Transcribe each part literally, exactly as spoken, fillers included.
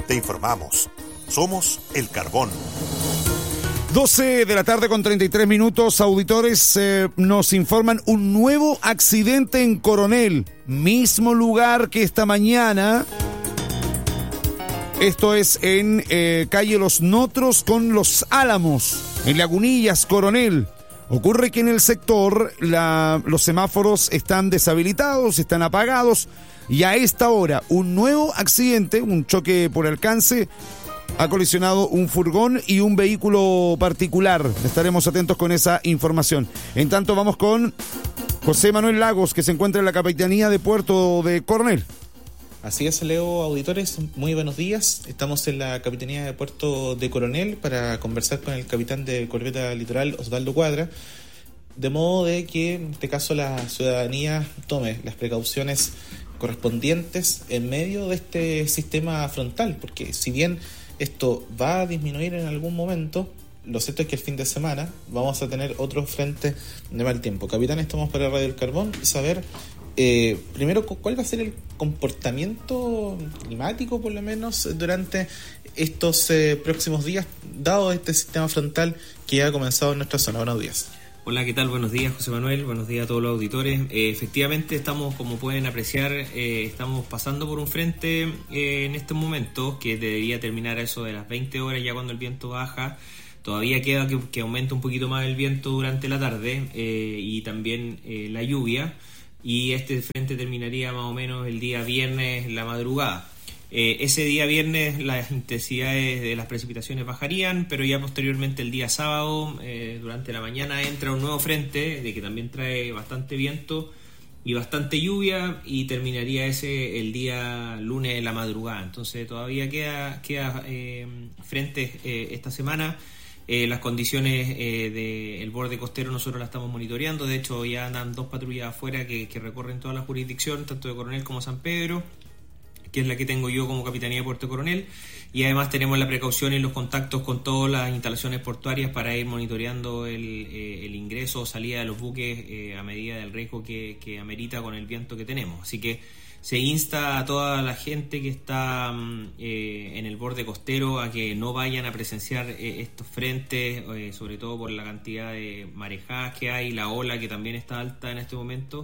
Te informamos. Somos El Carbón. doce de la tarde con treinta y tres minutos, auditores, eh, nos informan un nuevo accidente en Coronel, mismo lugar que esta mañana. Esto es en eh, calle Los Notros con Los Álamos, en Lagunillas, Coronel. Ocurre que en el sector la, los semáforos están deshabilitados, están apagados, y a esta hora un nuevo accidente, un choque por alcance, ha colisionado un furgón y un vehículo particular. Estaremos atentos con esa información. En tanto, vamos con José Manuel Lagos, que se encuentra en la Capitanía de Puerto de Coronel. Así es, Leo, auditores, muy buenos días. Estamos en la Capitanía de Puerto de Coronel para conversar con el capitán de Corbeta Litoral, Osvaldo Cuadra, de modo de que en este caso la ciudadanía tome las precauciones correspondientes en medio de este sistema frontal, porque si bien esto va a disminuir en algún momento, lo cierto es que el fin de semana vamos a tener otros frentes de mal tiempo. Capitán, estamos para Radio El Carbón y saber, eh, primero, cuál va a ser el comportamiento climático, por lo menos, durante estos eh, próximos días, dado este sistema frontal que ya ha comenzado en nuestra zona. Buenos días. Hola, ¿qué tal? Buenos días, José Manuel. Buenos días a todos los auditores. Eh, efectivamente, estamos, como pueden apreciar, eh, estamos pasando por un frente eh, en estos momentos que debería terminar a eso de las veinte horas, ya cuando el viento baja. Todavía queda que, que aumente un poquito más el viento durante la tarde eh, y también eh, la lluvia. Y este frente terminaría más o menos el día viernes en la madrugada. Eh, ese día viernes las intensidades de las precipitaciones bajarían, pero ya posteriormente el día sábado, eh, durante la mañana, entra un nuevo frente de que también trae bastante viento y bastante lluvia, y terminaría ese el día lunes en la madrugada. Entonces todavía queda, queda eh, frentes eh, esta semana. Eh, las condiciones eh, del borde costero nosotros las estamos monitoreando. De hecho, ya andan dos patrullas afuera que, que recorren toda la jurisdicción, tanto de Coronel como San Pedro, que es la que tengo yo como Capitanía de Puerto Coronel, y además tenemos la precaución y los contactos con todas las instalaciones portuarias para ir monitoreando el, eh, el ingreso o salida de los buques eh, a medida del riesgo que, que amerita con el viento que tenemos. Así que se insta a toda la gente que está eh, en el borde costero a que no vayan a presenciar eh, estos frentes, eh, sobre todo por la cantidad de marejadas que hay, la ola que también está alta en este momento.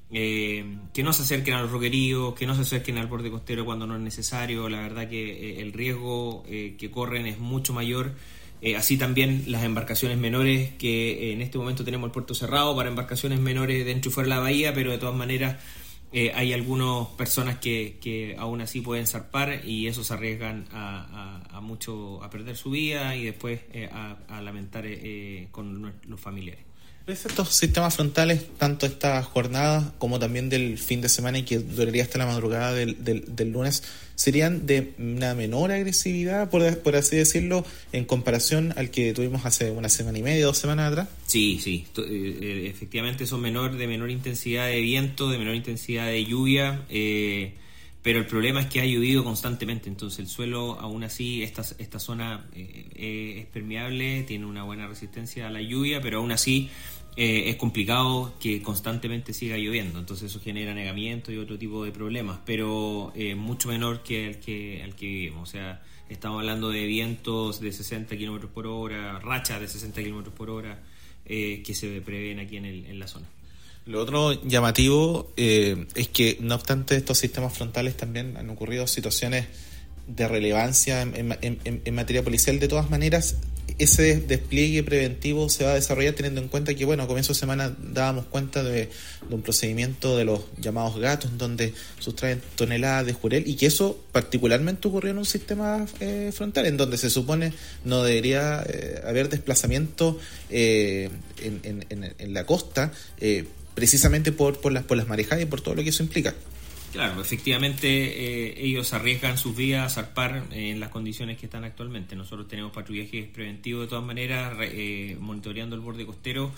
Eh, que no se acerquen a los roqueríos, que no se acerquen al borde costero cuando no es necesario. La verdad que eh, el riesgo eh, que corren es mucho mayor. Eh, así también las embarcaciones menores, que eh, en este momento tenemos el puerto cerrado para embarcaciones menores dentro y fuera de la bahía, pero de todas maneras eh, hay algunas personas que, que aún así pueden zarpar, y esos se arriesgan a, a, a mucho a perder su vida y después eh, a, a lamentar eh, con los familiares. Estos sistemas frontales, tanto esta jornada como también del fin de semana y que duraría hasta la madrugada del, del, del lunes, ¿serían de una menor agresividad, por, por así decirlo, en comparación al que tuvimos hace una semana y media, dos semanas atrás? Sí, sí, eh, efectivamente son menor, de menor intensidad de viento, de menor intensidad de lluvia, eh, pero el problema es que ha llovido constantemente, entonces el suelo, aún así, esta, esta zona eh, es permeable, tiene una buena resistencia a la lluvia, pero aún así Eh, es complicado que constantemente siga lloviendo, entonces eso genera anegamiento y otro tipo de problemas, pero eh, mucho menor que el que, el que vivimos. O sea, estamos hablando de vientos de sesenta kilómetros por hora, rachas de sesenta kilómetros por hora eh, que se prevén aquí en, el, en la zona. Lo otro llamativo eh, es que, no obstante estos sistemas frontales, también han ocurrido situaciones de relevancia en, en, en, en materia policial. De todas maneras, ese despliegue preventivo se va a desarrollar teniendo en cuenta que, bueno, a comienzo de semana dábamos cuenta de, de un procedimiento de los llamados gatos, donde sustraen toneladas de jurel, y que eso particularmente ocurrió en un sistema eh, frontal, en donde se supone no debería eh, haber desplazamiento eh, en, en, en, en la costa, eh, precisamente por, por, las, por las marejadas y por todo lo que eso implica. Claro, efectivamente eh, ellos arriesgan sus vidas a zarpar eh, en las condiciones que están actualmente. Nosotros tenemos patrullajes preventivos de todas maneras, eh, monitoreando el borde costero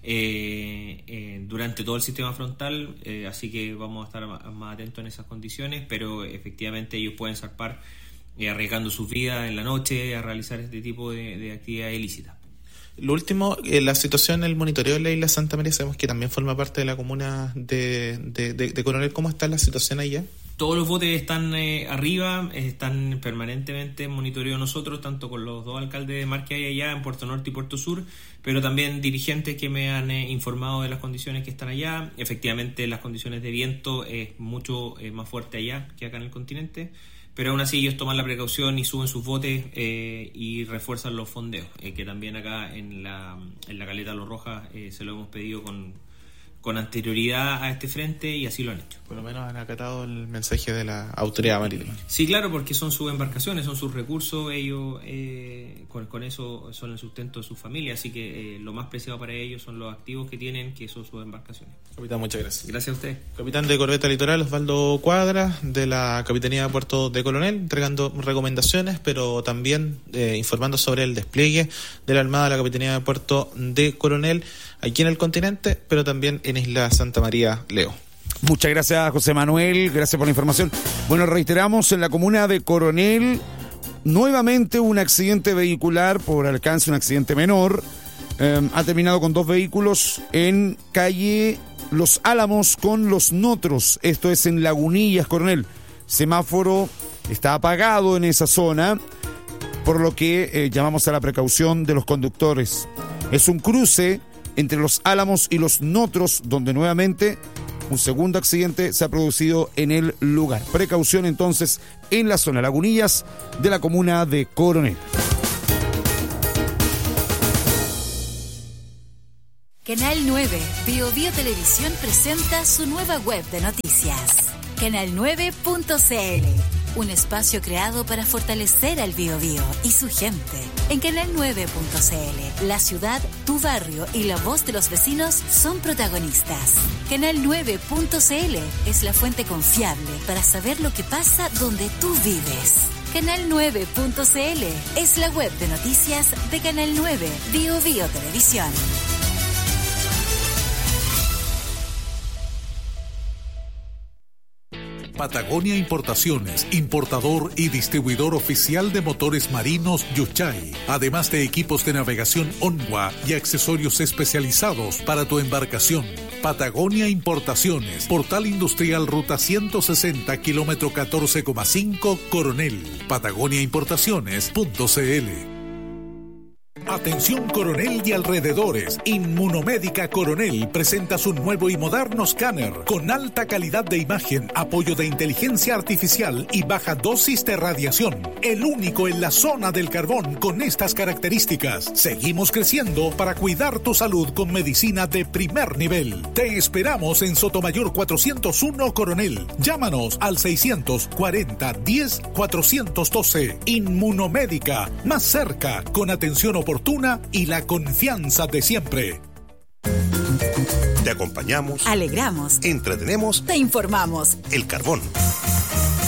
eh, eh, durante todo el sistema frontal, eh, así que vamos a estar más, más atentos en esas condiciones, pero efectivamente ellos pueden zarpar eh, arriesgando sus vidas en la noche a realizar este tipo de, de actividades ilícitas. Lo último, eh, la situación, el monitoreo de la isla Santa María, sabemos que también forma parte de la comuna de, de, de, de Coronel. ¿Cómo está la situación allá? Todos los botes están eh, arriba, están permanentemente monitoreados nosotros, tanto con los dos alcaldes de mar que hay allá en Puerto Norte y Puerto Sur, pero también dirigentes que me han eh, informado de las condiciones que están allá. Efectivamente, las condiciones de viento es mucho eh, más fuerte allá que acá en el continente, pero aún así ellos toman la precaución y suben sus botes eh, y refuerzan los fondeos, eh, que también acá en la, en la caleta Los Rojas eh, se lo hemos pedido con... con anterioridad a este frente y así lo han hecho. Por lo menos han acatado el mensaje de la autoridad marítima. Sí, claro, porque son sus embarcaciones, son sus recursos, ellos eh, con, con eso son el sustento de sus familias, así que eh, lo más preciado para ellos son los activos que tienen, que son sus embarcaciones. Capitán, muchas gracias. Gracias a usted. Capitán de Corbeta Litoral Osvaldo Cuadra, de la Capitanía de Puerto de Coronel, entregando recomendaciones, pero también eh, informando sobre el despliegue de la Armada de la Capitanía de Puerto de Coronel aquí en el continente, pero también en Isla Santa María, Leo. Muchas gracias, José Manuel, gracias por la información. Bueno, reiteramos, en la comuna de Coronel, nuevamente un accidente vehicular por alcance, un accidente menor, eh, ha terminado con dos vehículos en calle Los Álamos con Los Notros, esto es en Lagunillas, Coronel. Semáforo está apagado en esa zona, por lo que eh, llamamos a la precaución de los conductores. Es un cruce entre Los Álamos y Los Notros, donde nuevamente un segundo accidente se ha producido en el lugar. Precaución entonces en la zona Lagunillas de la comuna de Coronel. Canal nueve, Bio Bio Televisión presenta su nueva web de noticias, canal nueve punto c l. Un espacio creado para fortalecer al Biobío y su gente. En canal nueve punto c l, la ciudad, tu barrio y la voz de los vecinos son protagonistas. canal nueve punto c l es la fuente confiable para saber lo que pasa donde tú vives. canal nueve punto c l es la web de noticias de Canal nueve, Biobío Televisión. Patagonia Importaciones, importador y distribuidor oficial de motores marinos Yuchay, además de equipos de navegación Onwa y accesorios especializados para tu embarcación. Patagonia Importaciones, Portal Industrial Ruta ciento sesenta, kilómetro catorce coma cinco, Coronel. Patagonia Importaciones punto c l. Atención Coronel y alrededores, Inmunomédica Coronel presenta su nuevo y moderno escáner con alta calidad de imagen, apoyo de inteligencia artificial y baja dosis de radiación. El único en la zona del carbón con estas características. Seguimos creciendo para cuidar tu salud con medicina de primer nivel. Te esperamos en Sotomayor cuatrocientos uno Coronel. Llámanos al seiscientos cuarenta, diez, cuatrocientos doce. Inmunomédica, más cerca, con atención oportuna y la confianza de siempre. Te acompañamos, alegramos, entretenemos, te informamos. El Carbón.